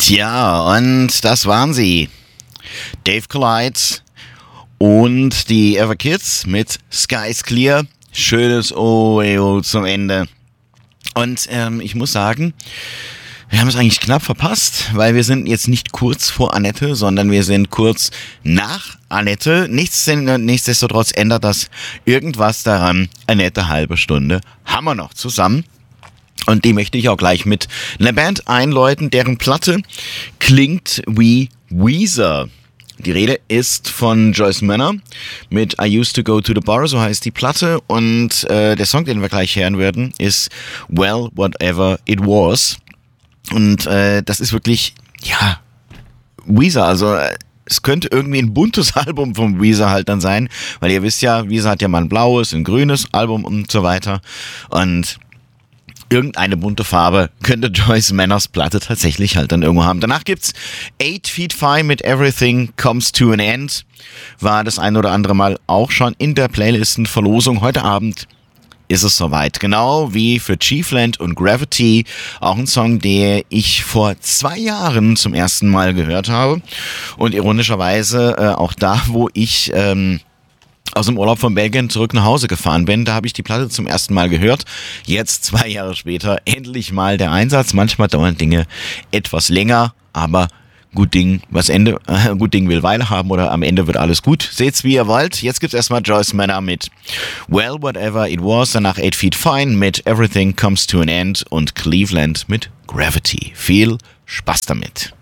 Tja, und das waren sie. Dave Collide und die Everkids mit Skies Clear. Schönes OEO zum Ende. Und ich muss sagen, wir haben es eigentlich knapp verpasst, weil wir sind jetzt nicht kurz vor Annette, sondern wir sind kurz nach Annette. Nichtsdestotrotz ändert das irgendwas daran. Eine nette halbe Stunde haben wir noch zusammen. Und die möchte ich auch gleich mit einer Band einläuten, deren Platte klingt wie Weezer. Die Rede ist von Joyce Manor mit I Used to Go to the Bar, so heißt die Platte. Und der Song, den wir gleich hören werden, ist Well, Whatever It Was. Und das ist wirklich, ja, Weezer, also es könnte irgendwie ein buntes Album vom Weezer halt dann sein, weil ihr wisst ja, Weezer hat ja mal ein blaues, ein grünes Album und so weiter. Und irgendeine bunte Farbe könnte Joyce Manors Platte tatsächlich halt dann irgendwo haben. Danach gibt's 8 Feet 5 mit Everything Comes to an End. War das ein oder andere Mal auch schon in der Playlistenverlosung. Heute Abend ist es soweit. Genau wie für Chiefland und Gravity. Auch ein Song, der ich vor 2 Jahren zum ersten Mal gehört habe. Und ironischerweise auch da, wo ich aus dem Urlaub von Belgien zurück nach Hause gefahren bin. Da habe ich die Platte zum ersten Mal gehört. Jetzt 2 Jahre später endlich mal der Einsatz. Manchmal dauern Dinge etwas länger, aber gut Ding will Weile haben oder am Ende wird alles gut. Seht's wie ihr wollt. Jetzt gibt's erstmal Joyce Manor mit Well, Whatever It Was, danach 8 Feet Fine mit Everything Comes to an End und Cleveland mit Gravity. Viel Spaß damit.